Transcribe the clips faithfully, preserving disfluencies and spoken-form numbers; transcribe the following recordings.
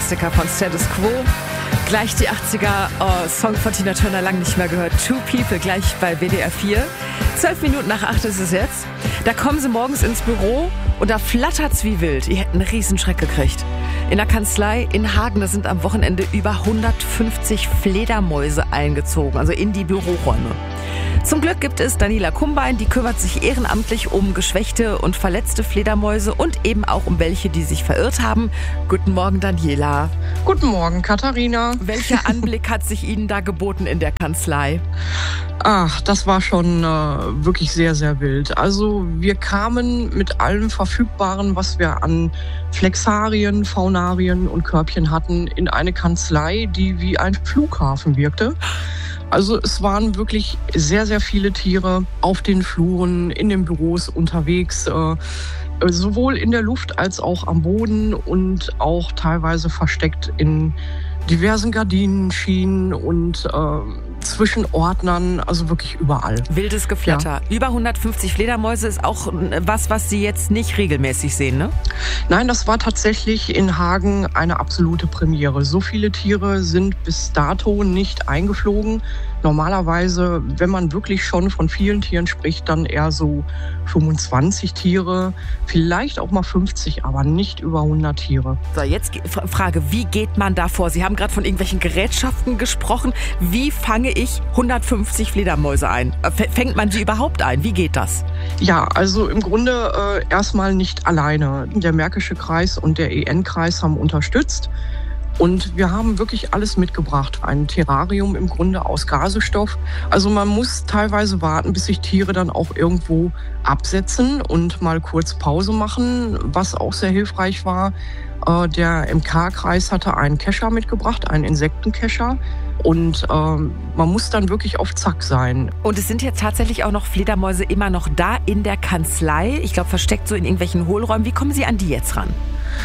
Klassiker von Status Quo. Gleich die achtziger, oh, Song von Tina Turner, lang nicht mehr gehört. Two People, gleich bei W D R vier. Zwölf Minuten nach acht ist es jetzt. Da kommen sie morgens ins Büro und da flattert's wie wild. Ihr hättet einen Riesenschreck gekriegt. In der Kanzlei in Hagen, da sind am Wochenende über hundertfünfzig Fledermäuse eingezogen, also in die Büroräume. Zum Glück gibt es Daniela Kumbein, die kümmert sich ehrenamtlich um geschwächte und verletzte Fledermäuse und eben auch um welche, die sich verirrt haben. Guten Morgen, Daniela. Guten Morgen, Katharina. Welcher Anblick hat sich Ihnen da geboten in der Kanzlei? Ach, das war schon äh, wirklich sehr, sehr wild. Also wir kamen mit allem Verfügbaren, was wir an Flexarien, Faunarien und Körbchen hatten, in eine Kanzlei, die wie ein Flughafen wirkte. Also es waren wirklich sehr, sehr viele Tiere auf den Fluren, in den Büros unterwegs, äh, sowohl in der Luft als auch am Boden und auch teilweise versteckt in diversen Gardinenschienen und äh, zwischen Ordnern, also wirklich überall. Wildes Geflatter. Ja. Über hundertfünfzig Fledermäuse ist auch was, was Sie jetzt nicht regelmäßig sehen, ne? Nein, das war tatsächlich in Hagen eine absolute Premiere. So viele Tiere sind bis dato nicht eingeflogen. Normalerweise, wenn man wirklich schon von vielen Tieren spricht, dann eher so fünfundzwanzig Tiere, vielleicht auch mal fünfzig, aber nicht über hundert Tiere. So, jetzt Frage, wie geht man da vor? Sie haben gerade von irgendwelchen Gerätschaften gesprochen. Wie fange ich hundertfünfzig Fledermäuse ein? Fängt man sie überhaupt ein? Wie geht das? Ja, also im Grunde äh, erstmal nicht alleine. Der Märkische Kreis und der E N-Kreis haben unterstützt. Und wir haben wirklich alles mitgebracht. Ein Terrarium im Grunde aus Gasestoff. Also man muss teilweise warten, bis sich Tiere dann auch irgendwo absetzen und mal kurz Pause machen. Was auch sehr hilfreich war, äh, der M K-Kreis hatte einen Kescher mitgebracht, einen Insektenkescher. Und ähm, man muss dann wirklich auf Zack sein. Und es sind jetzt tatsächlich auch noch Fledermäuse immer noch da in der Kanzlei. Ich glaube, versteckt so in irgendwelchen Hohlräumen. Wie kommen Sie an die jetzt ran?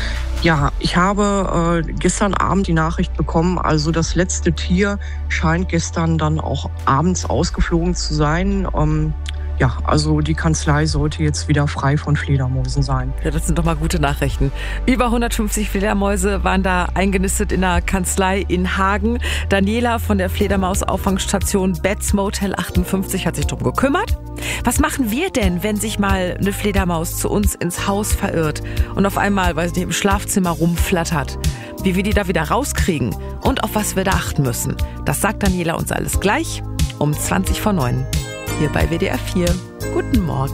Ja, ich habe äh, gestern Abend die Nachricht bekommen, also das letzte Tier scheint gestern dann auch abends ausgeflogen zu sein. Ähm, ja, also die Kanzlei sollte jetzt wieder frei von Fledermäusen sein. Ja, das sind doch mal gute Nachrichten. Über hundertfünfzig Fledermäuse waren da eingenistet in der Kanzlei in Hagen. Daniela von der Fledermaus-Auffangstation Betz Motel achtundfünfzig hat sich darum gekümmert. Was machen wir denn, wenn sich mal eine Fledermaus zu uns ins Haus verirrt und auf einmal, weiß nicht, im Schlafzimmer rumflattert? Wie wir die da wieder rauskriegen und auf was wir da achten müssen, das sagt Daniela uns alles gleich um zwanzig vor neun. Hier bei W D R vier. Guten Morgen.